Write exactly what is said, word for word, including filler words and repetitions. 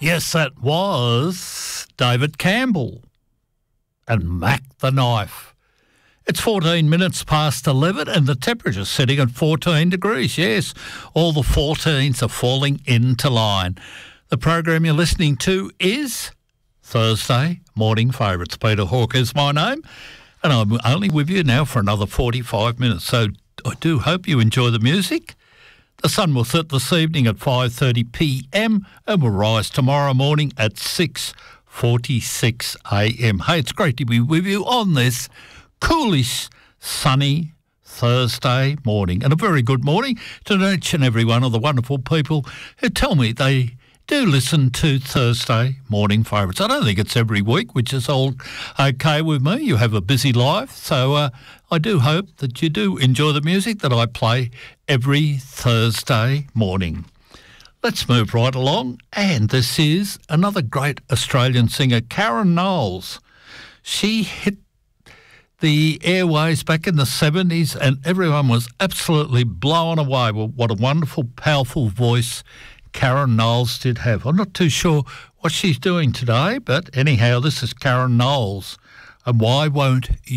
Yes, that was David Campbell and Mac the Knife. It's fourteen minutes past eleven and the temperature's sitting at fourteen degrees. Yes, all the fourteens are falling into line. The program you're listening to is Thursday Morning Favourites. Peter Hawke is my name, and I'm only with you now for another forty-five minutes, so I do hope you enjoy the music. The sun will set this evening at five thirty p m and will rise tomorrow morning at six forty-six a m. Hey, it's great to be with you on this coolish, sunny Thursday morning. And a very good morning to each and every one of the wonderful people who tell me they do listen to Thursday Morning Favourites. I don't think it's every week, which is all okay with me. You have a busy life, so uh, I do hope that you do enjoy the music that I play every Thursday morning. Let's move right along, and this is another great Australian singer, Karen Knowles. She hit the airways back in the seventies, and everyone was absolutely blown away with what a wonderful, powerful voice Karen Knowles did have. I'm not too sure what she's doing today, but anyhow, this is Karen Knowles, and Why Won't You?